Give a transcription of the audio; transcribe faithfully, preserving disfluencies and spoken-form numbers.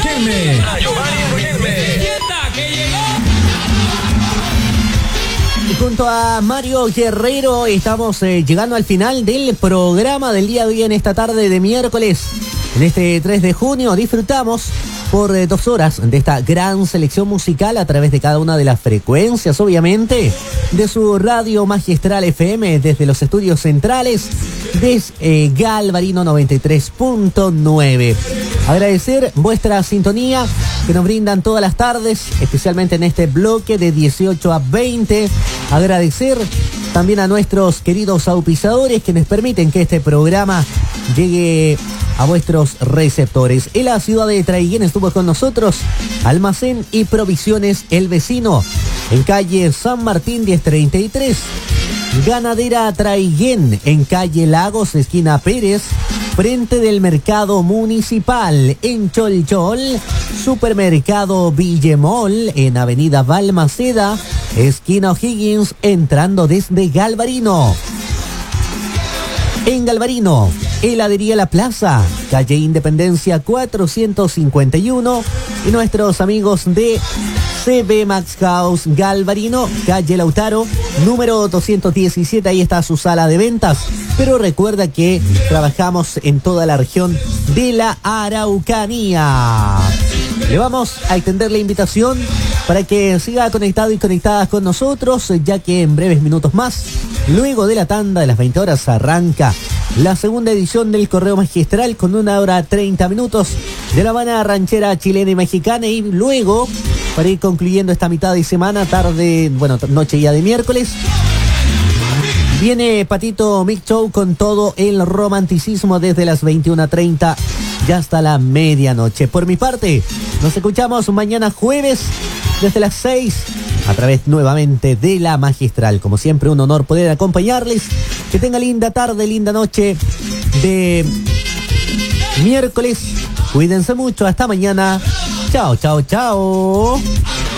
Riquelme. Radio Mario Riquelme. Y junto a Mario Guerrero estamos eh, llegando al final del programa del día de hoy en esta tarde de miércoles. En este tres de junio disfrutamos por eh, dos horas de esta gran selección musical a través de cada una de las frecuencias, obviamente, de su Radio Magistral F M desde los estudios centrales de eh, Galvarino noventa y tres punto nueve. Agradecer vuestra sintonía que nos brindan todas las tardes, especialmente en este bloque de dieciocho a veinte. Agradecer también a nuestros queridos auspiciadores que nos permiten que este programa llegue a vuestros receptores. En la ciudad de Traiguén estuvo con nosotros Almacén y Provisiones El Vecino, en calle San Martín diez treinta y tres. Ganadera Traiguén, en calle Lagos, esquina Pérez, frente del Mercado Municipal. En Cholchol, Supermercado Villemol, en avenida Balmaceda, esquina O'Higgins, entrando desde Galvarino. En Galvarino, Heladería La Plaza, calle Independencia cuatrocientos cincuenta y uno. Y nuestros amigos de C B Max House Galvarino, calle Lautaro, número doscientos diecisiete. Ahí está su sala de ventas. Pero recuerda que trabajamos en toda la región de la Araucanía. Le vamos a extender la invitación para que siga conectado y conectadas con nosotros, ya que en breves minutos más, luego de la tanda de las veinte horas, arranca la segunda edición del Correo Magistral con una hora treinta minutos de la Habana ranchera chilena y mexicana. Y luego, para ir concluyendo esta mitad de semana, tarde, bueno, noche ya de miércoles, viene Patito Mix Show con todo el romanticismo desde las veintiuna treinta y hasta la medianoche. Por mi parte, nos escuchamos mañana jueves desde las seis a través nuevamente de la Magistral. Como siempre, un honor poder acompañarles. Que tenga linda tarde, linda noche de miércoles. Cuídense mucho. Hasta mañana. Chao, chao, chao.